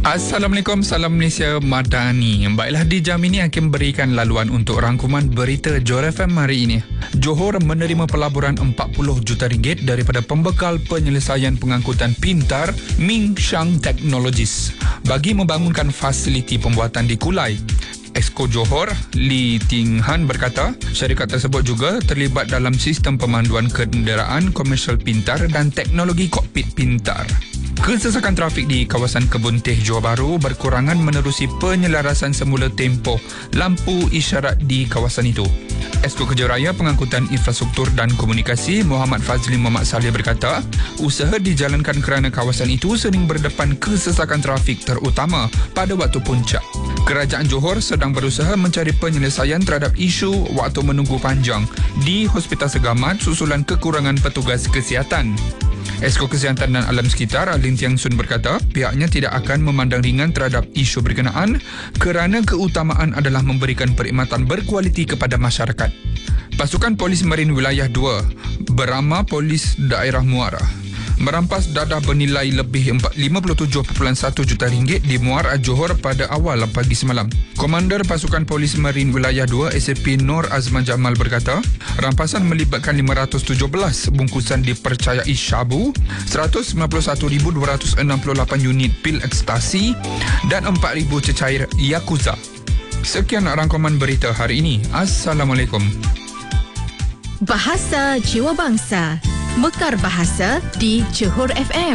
Assalamualaikum, salam Malaysia Madani. Baiklah, di jam ini akan berikan laluan untuk rangkuman berita Johor FM hari ini. Johor menerima pelaburan 40 juta ringgit daripada pembekal penyelesaian pengangkutan pintar Ming Shang Technologies bagi membangunkan fasiliti pembuatan di Kulai. Exco Johor, Lee Ting Han berkata, syarikat tersebut juga terlibat dalam sistem pemanduan kenderaan komersial pintar dan teknologi kokpit pintar. Kesesakan trafik di kawasan Kebun Teh Johor Bahru berkurangan menerusi penyelarasan semula tempoh lampu isyarat di kawasan itu. Exco Kerja Raya Pengangkutan Infrastruktur dan Komunikasi Muhammad Fazli Muhammad Saleh berkata, usaha dijalankan kerana kawasan itu sering berdepan kesesakan trafik terutama pada waktu puncak. Kerajaan Johor sedang berusaha mencari penyelesaian terhadap isu waktu menunggu panjang di Hospital Segamat susulan kekurangan petugas kesihatan. Exco Kesihatan dan Alam Sekitar Lin Tiang Sun berkata, pihaknya tidak akan memandang ringan terhadap isu berkenaan kerana keutamaan adalah memberikan perkhidmatan berkualiti kepada masyarakat. Pasukan Polis Marin Wilayah 2 beramah Polis Daerah Muara merampas dadah bernilai lebih 57.1 juta ringgit di Muara Johor pada awal pagi semalam. Komander Pasukan Polis Marin Wilayah 2 SAP Nur Azman Jamal berkata, rampasan melibatkan 517 bungkusan dipercayai syabu, 191,268 unit pil ekstasi dan 4,000 cecair Yakuza. Sekian rangkuman berita hari ini. Assalamualaikum. Bahasa Jiwa Bangsa, Mekar Bahasa di Johor FM.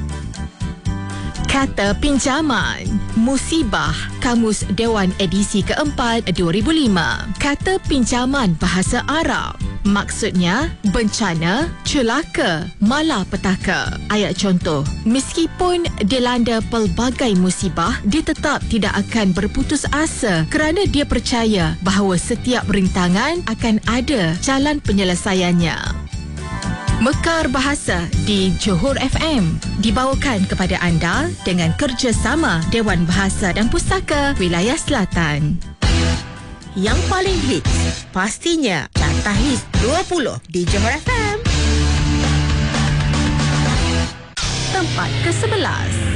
Kata pinjaman, musibah, Kamus Dewan edisi keempat 2005. Kata pinjaman bahasa Arab, maksudnya bencana, celaka, malapetaka. Ayat contoh, meskipun dilanda pelbagai musibah, dia tetap tidak akan berputus asa kerana dia percaya bahawa setiap rintangan akan ada jalan penyelesaiannya. Mekar Bahasa di Johor FM dibawakan kepada anda dengan kerjasama Dewan Bahasa dan Pustaka Wilayah Selatan. Yang paling hits, pastinya Carta Hits 20 di Johor FM. Tempat ke-11.